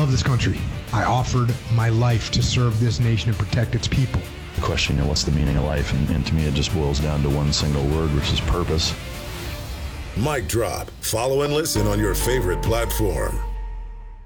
love this country. I offered my life to serve this nation and protect its people. The question, what's the meaning of life? And to me, it just boils down to one single word, which is purpose. Mic drop. Follow and listen on your favorite platform.